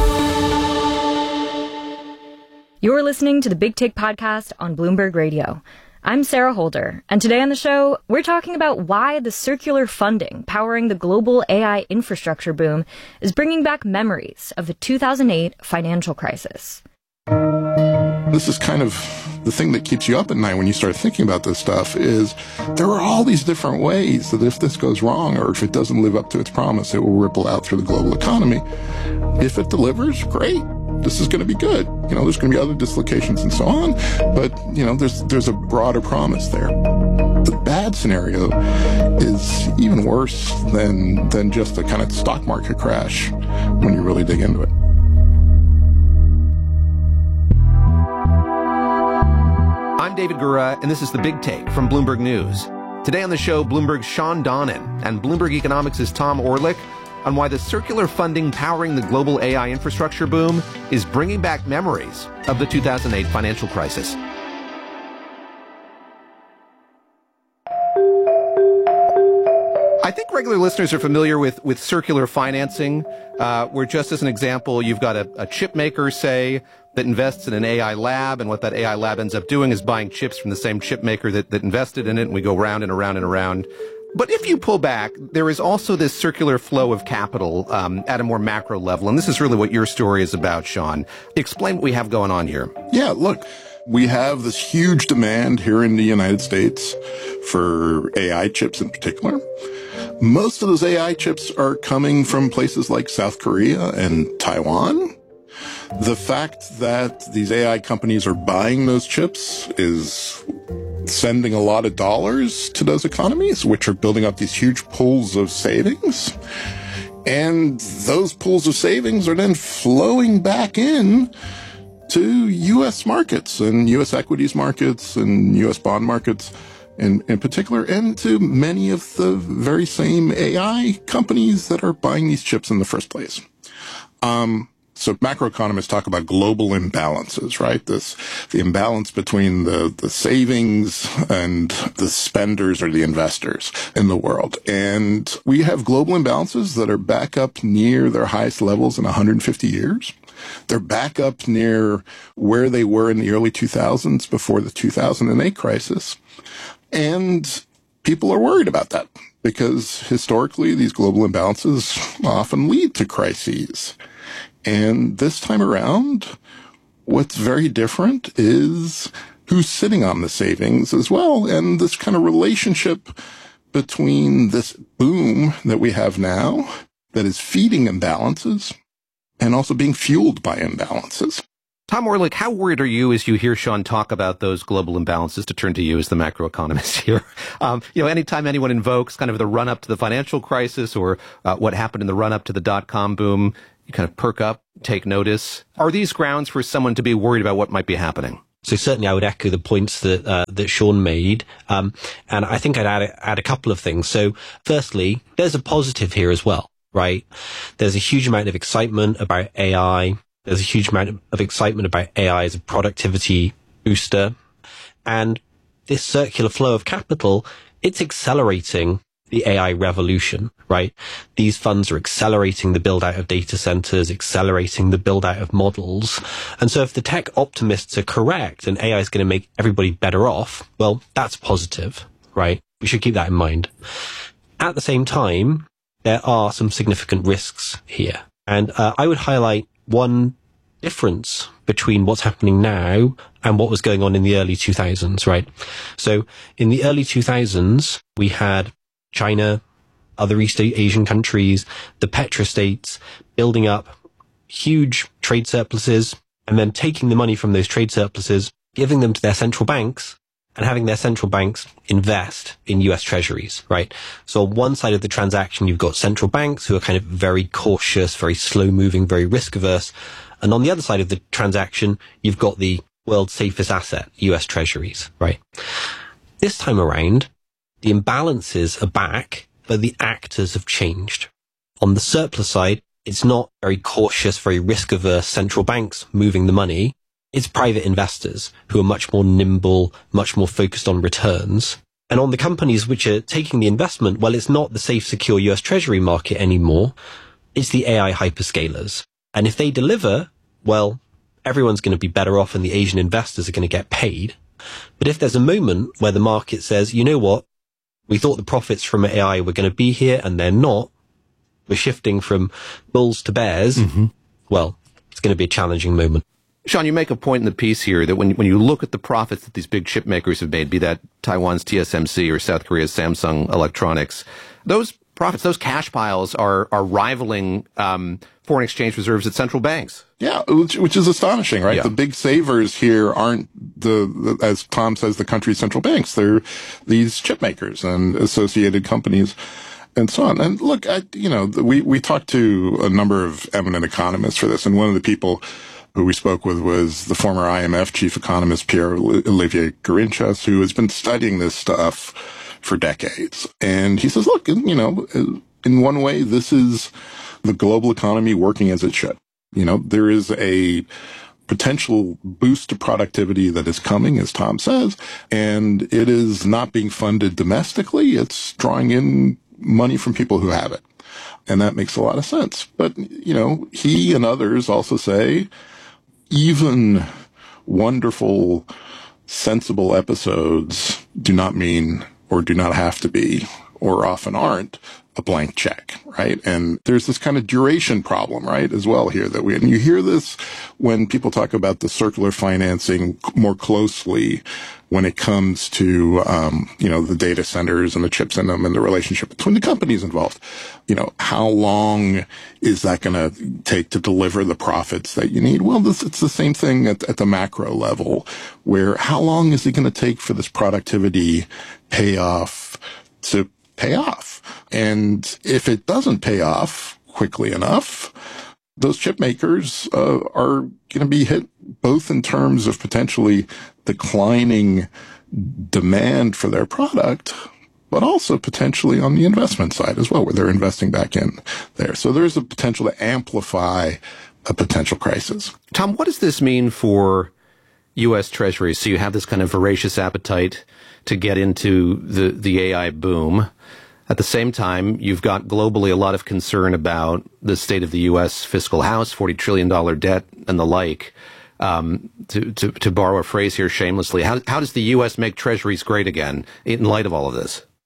You're listening to the Big Take Podcast on Bloomberg Radio. I'm Sarah Holder, and today on the show, we're talking about why the circular funding powering the global A I infrastructure boom is bringing back memories of the two thousand eight financial crisis. This is kind of the thing that keeps you up at night when you start thinking about this stuff is there are all these different ways that if this goes wrong or if it doesn't live up to its promise, it will ripple out through the global economy. If it delivers, great. This is going to be good. You know, there's going to be other dislocations and so on, but, you know, there's there's a broader promise there. The bad scenario is even worse than than just a kind of stock market crash when you really dig into it. I'm David Gura, and this is The Big Take from Bloomberg News. Today on the show, Bloomberg's Sean Donnan and Bloomberg Economics' Tom Orlik on why the circular funding powering the global A I infrastructure boom is bringing back memories of the two thousand eight financial crisis. I think regular listeners are familiar with, with circular financing, uh, where just as an example, you've got a, a chip maker, say, that invests in an A I lab, and what that A I lab ends up doing is buying chips from the same chip maker that, that invested in it, and we go round and around and around. But if you pull back, there is also this circular flow of capital um, at a more macro level, and this is really what your story is about, Sean. Explain what we have going on here. Yeah, look, we have this huge demand here in the United States for A I chips in particular. Most of those A I chips are coming from places like South Korea and Taiwan. The fact that these A I companies are buying those chips is sending a lot of dollars to those economies, which are building up these huge pools of savings. And those pools of savings are then flowing back in to U S markets and U S equities markets and U S bond markets in, in particular, and to many of the very same A I companies that are buying these chips in the first place. Um, So macroeconomists talk about global imbalances, right? This, the imbalance between the, the savings and the spenders or the investors in the world. And we have global imbalances that are back up near their highest levels in one hundred fifty years. They're back up near where they were in the early two thousands before the two thousand eight crisis. And people are worried about that. because historically these global imbalances often lead to crises. And this time around, what's very different is who's sitting on the savings as well, and this kind of relationship between this boom that we have now that is feeding imbalances and also being fueled by imbalances. Tom Orlik, how worried are you as you hear Sean talk about those global imbalances, to turn to you as the macroeconomist here? Um, you know, anytime anyone invokes kind of the run-up to the financial crisis or uh, what happened in the run-up to the dot-com boom, you kind of perk up, take notice. Are these grounds for someone to be worried about what might be happening? So certainly I would echo the points that uh, that Sean made. Um, and I think I'd add, add a couple of things. So firstly, there's a positive here as well, right? There's a huge amount of excitement about A I. There's a huge amount of excitement about A I as a productivity booster. And this circular flow of capital, it's accelerating the A I revolution, right? These funds are accelerating the build out of data centers, accelerating the build out of models. And so if the tech optimists are correct and A I is going to make everybody better off, well, that's positive, right? We should keep that in mind. At the same time, there are some significant risks here. And uh, I would highlight one difference between what's happening now and what was going on in the early two thousands, right? So in the early two thousands, we had China, other East Asian countries, the petrostates building up huge trade surpluses and then taking the money from those trade surpluses, giving them to their central banks and having their central banks invest in U S treasuries, right? So on one side of the transaction, you've got central banks who are kind of very cautious, very slow moving, very risk averse. And on the other side of the transaction, you've got the world's safest asset, U S treasuries, right? This time around, the imbalances are back, but the actors have changed. On the surplus side, it's not very cautious, very risk-averse central banks moving the money. It's private investors who are much more nimble, much more focused on returns. And on the companies which are taking the investment, well, it's not the safe, secure U S Treasury market anymore. It's the A I hyperscalers. And if they deliver, well, everyone's going to be better off and the Asian investors are going to get paid. But if there's a moment where the market says, you know what, we thought the profits from A I were going to be here and they're not, we're shifting from bulls to bears, mm-hmm. well, it's going to be a challenging moment. Sean, you make a point in the piece here that when when you look at the profits that these big chip makers have made, be that Taiwan's T S M C or South Korea's Samsung Electronics, those profits, those cash piles are are rivaling um, foreign exchange reserves at central banks. Yeah, which, which is astonishing, right? Yeah. The big savers here aren't the, the, as Tom says, the country's central banks. They're these chip makers and associated companies and so on. And look, I, you know, we, we talked to a number of eminent economists for this, and one of the people who we spoke with was the former I M F chief economist, Pierre-Olivier Gourinchas, who has been studying this stuff for decades. And he says, look, you know, in one way, this is the global economy working as it should. You know, there is a potential boost to productivity that is coming, as Tom says, and it is not being funded domestically. It's drawing in money from people who have it. And that makes a lot of sense. But, you know, he and others also say even wonderful, sensible episodes do not mean or do not have to be or often aren't a blank check, right? And there's this kind of duration problem, right, as well here that we, and you hear this when people talk about the circular financing more closely when it comes to, um, you know, the data centers and the chips in them and the relationship between the companies involved. You know, how long is that going to take to deliver the profits that you need? Well, this, it's the same thing at, at the macro level, where how long is it going to take for this productivity payoff to pay off? And if it doesn't pay off quickly enough, those chip makers uh, are going to be hit both in terms of potentially declining demand for their product, but also potentially on the investment side as well, where they're investing back in there. So there's a potential to amplify a potential crisis. Tom, what does this mean for U S Treasuries? So you have this kind of voracious appetite to get into the, the A I boom. At the same time, you've got globally a lot of concern about the state of the U S fiscal house, forty trillion dollars debt and the like. Um, to, to, to borrow a phrase here shamelessly, how, how does the U S make treasuries great again in light of all of this?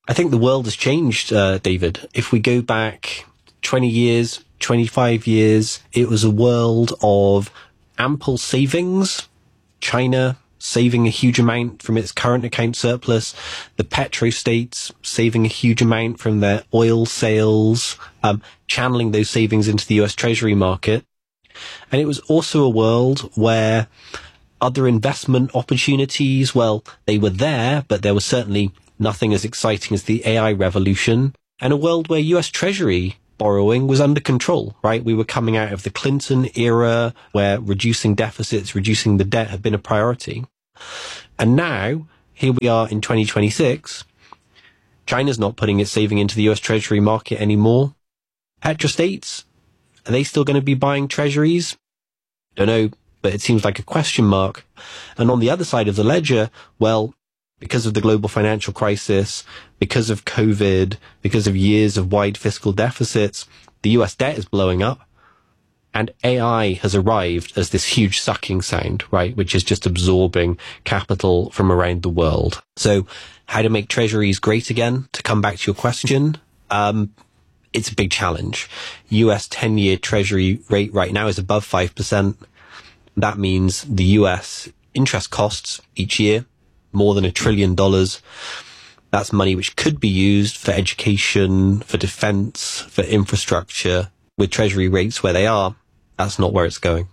I think the world has changed, uh, David. If we go back twenty years, twenty-five years, it was a world of ample savings. China saving a huge amount from its current account surplus, the petrostates saving a huge amount from their oil sales, um, channeling those savings into the U S Treasury market. And it was also a world where other investment opportunities, well, they were there, but there was certainly nothing as exciting as the A I revolution, and a world where U S Treasury borrowing was under control, right? We were coming out of the Clinton era where reducing deficits, reducing the debt had been a priority. And now, here we are in twenty twenty-six, China's not putting its saving into the U S Treasury market anymore. Petrostates, are they still going to be buying treasuries? Don't know, but it seems like a question mark. And on the other side of the ledger, well, because of the global financial crisis, because of COVID, because of years of wide fiscal deficits, the U S debt is blowing up. And A I has arrived as this huge sucking sound, right, which is just absorbing capital from around the world. So how to make treasuries great again, to come back to your question, um, it's a big challenge. U S ten-year treasury rate right now is above five percent. That means the U S interest costs each year more than a trillion dollars. That's money which could be used for education, for defense, for infrastructure. With treasury rates where they are, that's not where it's going.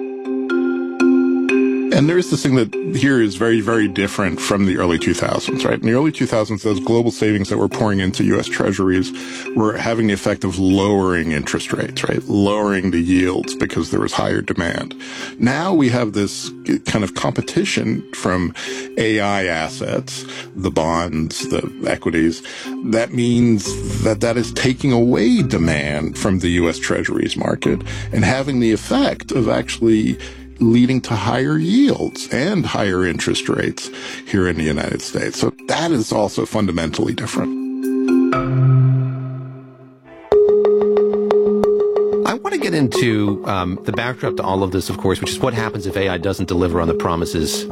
And there's this thing that here is very, very different from the early two thousands, right? In the early two thousands, those global savings that were pouring into U S Treasuries were having the effect of lowering interest rates, right? Lowering the yields because there was higher demand. Now we have this kind of competition from A I assets, the bonds, the equities. That means that that is taking away demand from the U S Treasuries market and having the effect of actually leading to higher yields and higher interest rates here in the United States. So that is also fundamentally different. I want to get into um, the backdrop to all of this, of course, which is what happens if A I doesn't deliver on the promises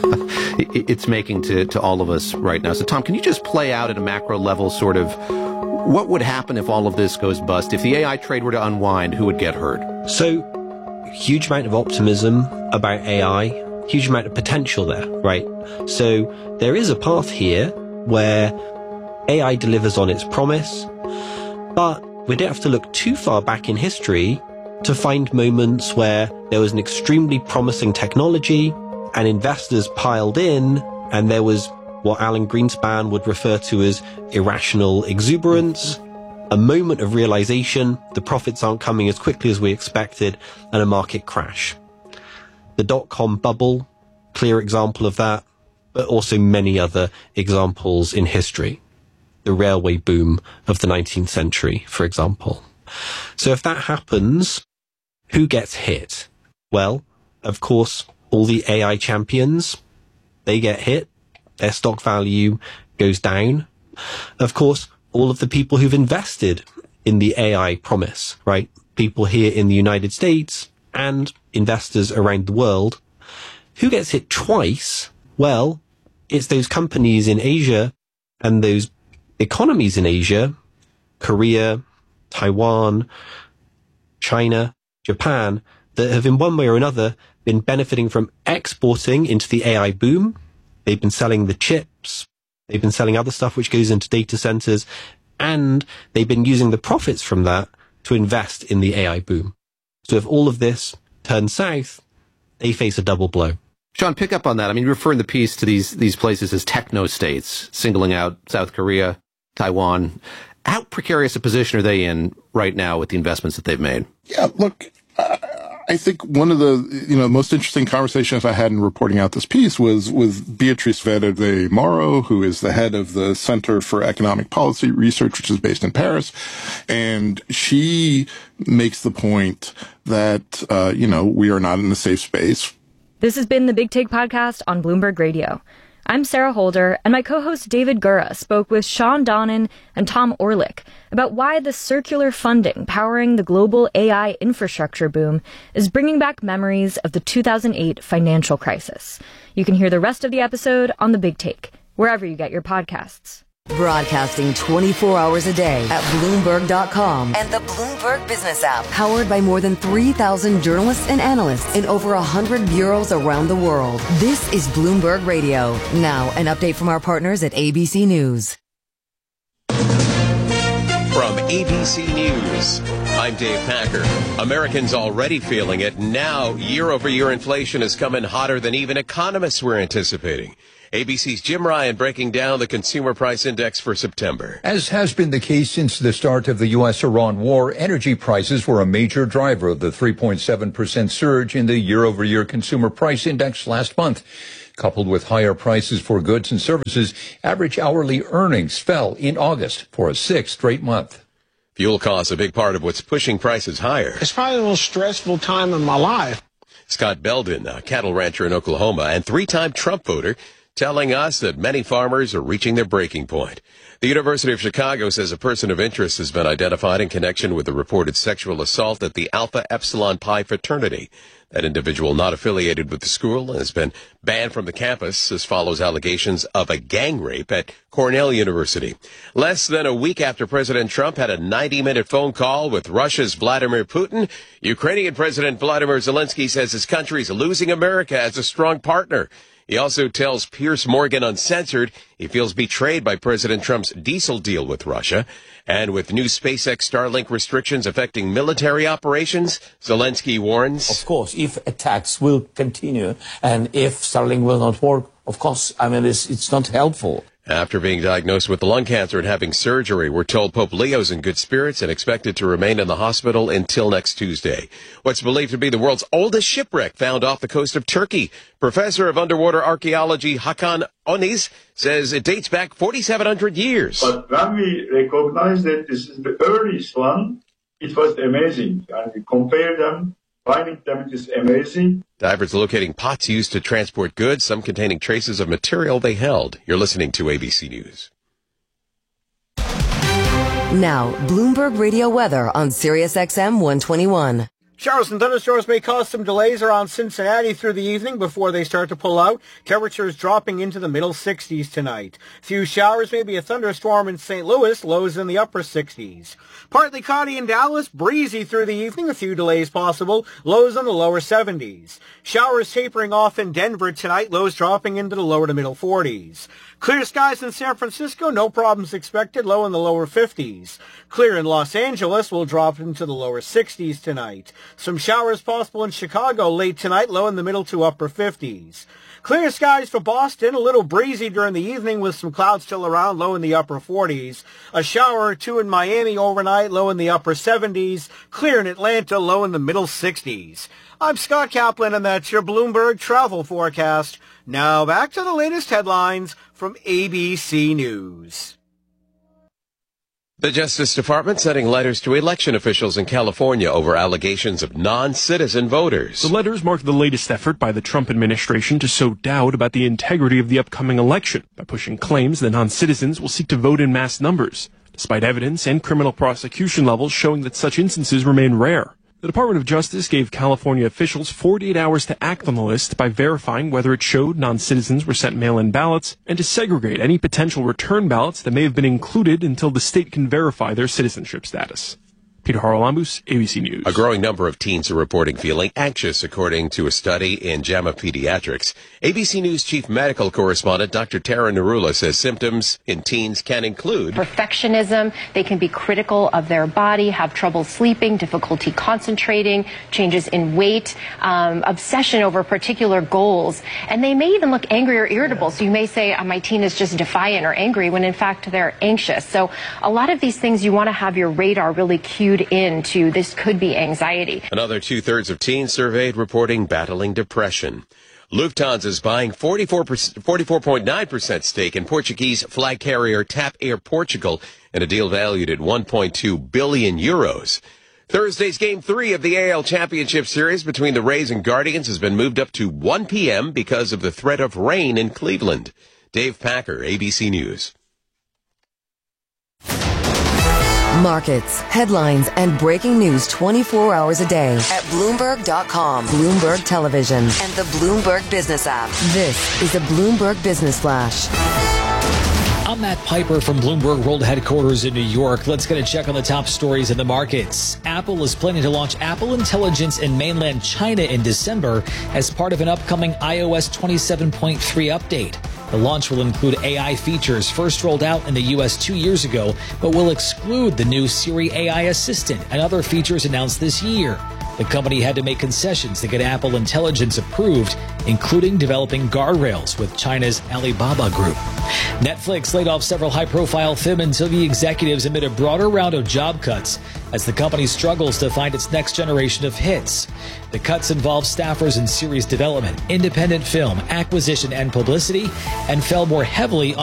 it's making to, to all of us right now. So, Tom, can you just play out at a macro level sort of what would happen if all of this goes bust? If the A I trade were to unwind, who would get hurt? So, huge amount of optimism about A I, huge amount of potential there, right? So there is a path here where A I delivers on its promise, but we don't have to look too far back in history to find moments where there was an extremely promising technology and investors piled in, and there was what Alan Greenspan would refer to as irrational exuberance. A moment of realization, the profits aren't coming as quickly as we expected, and a market crash. The dot-com bubble, clear example of that, but also many other examples in history. The railway boom of the nineteenth century, for example. So if that happens, who gets hit? Well, of course, all the A I champions, they get hit. Their stock value goes down. Of course, all of the people who've invested in the A I promise, right? People here in the United States and investors around the world. Who gets hit twice? Well, it's those companies in Asia and those economies in Asia, Korea, Taiwan, China, Japan, that have in one way or another been benefiting from exporting into the A I boom. They've been selling the chips. They've been selling other stuff which goes into data centers, and they've been using the profits from that to invest in the A I boom. So if all of this turns south, they face a double blow. Sean, pick up on that. I mean, you refer in the piece to these these places as techno-states, singling out South Korea, Taiwan. How precarious a position are they in right now with the investments that they've made? Yeah, look, uh, I think one of the, you know, most interesting conversations I had in reporting out this piece was with Beatriz Vera de Moro, who is the head of the Center for Economic Policy Research, which is based in Paris. And she makes the point that, uh, you know, we are not in a safe space. This has been the Big Take Podcast on Bloomberg Radio. I'm Sarah Holder, and my co-host David Gura spoke with Sean Donnan and Tom Orlik about why the circular funding powering the global A I infrastructure boom is bringing back memories of the two thousand eight financial crisis. You can hear the rest of the episode on The Big Take, wherever you get your podcasts. Broadcasting twenty-four hours a day at Bloomberg dot com and the Bloomberg Business app. Powered by more than three thousand journalists and analysts in over one hundred bureaus around the world. This is Bloomberg Radio. Now, an update from our partners at A B C News. From A B C News, I'm Dave Packer. Americans already feeling it. Now, year-over-year inflation is coming hotter than even economists were anticipating. A B C's Jim Ryan breaking down the Consumer Price Index for September. As has been the case since the start of the U S Iran war, energy prices were a major driver of the three point seven percent surge in the year-over-year Consumer Price Index last month. Coupled with higher prices for goods and services, average hourly earnings fell in August for a sixth straight month. Fuel costs a big part of what's pushing prices higher. It's probably the most stressful time in my life. Scott Belden, a cattle rancher in Oklahoma and three-time Trump voter, telling us that many farmers are reaching their breaking point. The University of Chicago says a person of interest has been identified in connection with the reported sexual assault at the Alpha Epsilon Pi fraternity. That individual, not affiliated with the school, has been banned from the campus as follows allegations of a gang rape at Cornell University. Less than a week after President Trump had a ninety-minute phone call with Russia's Vladimir Putin, Ukrainian President Vladimir Zelensky says his country is losing America as a strong partner. He also tells Piers Morgan Uncensored he feels betrayed by President Trump's diesel deal with Russia. And with new SpaceX Starlink restrictions affecting military operations, Zelensky warns. Of course, if attacks will continue and if Starlink will not work, of course, I mean, it's, it's not helpful. After being diagnosed with lung cancer and having surgery, we're told Pope Leo's in good spirits and expected to remain in the hospital until next Tuesday. What's believed to be the world's oldest shipwreck found off the coast of Turkey. Professor of underwater archaeology Hakan Oniz says it dates back forty-seven hundred years. But when we recognize that this is the earliest one, it was amazing. And we compare them. Finding them is amazing. Divers locating pots used to transport goods, some containing traces of material they held. You're listening to A B C News. Now, Bloomberg Radio weather on Sirius X M one twenty-one. Showers and thunderstorms may cause some delays around Cincinnati through the evening before they start to pull out. Temperatures dropping into the middle sixties tonight. Few showers, maybe a thunderstorm in Saint Louis, lows in the upper sixties. Partly cloudy in Dallas, breezy through the evening, a few delays possible, lows in the lower seventies. Showers tapering off in Denver tonight, lows dropping into the lower to middle forties. Clear skies in San Francisco, no problems expected, low in the lower fifties. Clear in Los Angeles, will drop into the lower sixties tonight. Some showers possible in Chicago late tonight, low in the middle to upper fifties. Clear skies for Boston, a little breezy during the evening with some clouds still around, low in the upper forties. A shower or two in Miami overnight, low in the upper seventies. Clear in Atlanta, low in the middle sixties. I'm Scott Kaplan, and that's your Bloomberg travel forecast. Now back to the latest headlines from A B C News. The Justice Department sending letters to election officials in California over allegations of non-citizen voters. The letters mark the latest effort by the Trump administration to sow doubt about the integrity of the upcoming election by pushing claims that non-citizens will seek to vote in mass numbers, despite evidence and criminal prosecution levels showing that such instances remain rare. The Department of Justice gave California officials forty-eight hours to act on the list by verifying whether it showed non-citizens were sent mail-in ballots and to segregate any potential return ballots that may have been included until the state can verify their citizenship status. Peter Haralambous, A B C News. A growing number of teens are reporting feeling anxious, according to a study in JAMA Pediatrics. A B C News chief medical correspondent Doctor Tara Narula says symptoms in teens can include perfectionism. They can be critical of their body, have trouble sleeping, difficulty concentrating, changes in weight, um, obsession over particular goals, and they may even look angry or irritable. So you may say, oh, my teen is just defiant or angry, when in fact they're anxious. So a lot of these things you want to have your radar really cued into. This could be anxiety. Another two-thirds of teens surveyed reporting battling depression. Lufthansa is buying forty-four point nine percent stake in Portuguese flag carrier TAP Air Portugal in a deal valued at one point two billion euros. Thursday's Game three of the A L Championship Series between the Rays and Guardians has been moved up to one p.m. because of the threat of rain in Cleveland. Dave Packer, A B C News. Markets, headlines, and breaking news twenty-four hours a day at Bloomberg dot com, Bloomberg Television, and the Bloomberg Business app. This is a Bloomberg Business Flash. I'm Matt Piper from Bloomberg World Headquarters in New York. Let's get a check on the top stories in the markets. Apple is planning to launch Apple Intelligence in mainland China in December as part of an upcoming i O S twenty-seven point three update. The launch will include A I features first rolled out in the U S two years ago, but will exclude the new Siri A I assistant and other features announced this year. The company had to make concessions to get Apple Intelligence approved, including developing guardrails with China's Alibaba Group. Netflix laid off several high-profile film and T V executives amid a broader round of job cuts as the company struggles to find its next generation of hits. The cuts involve staffers in series development, independent film, acquisition, and publicity, and fell more heavily on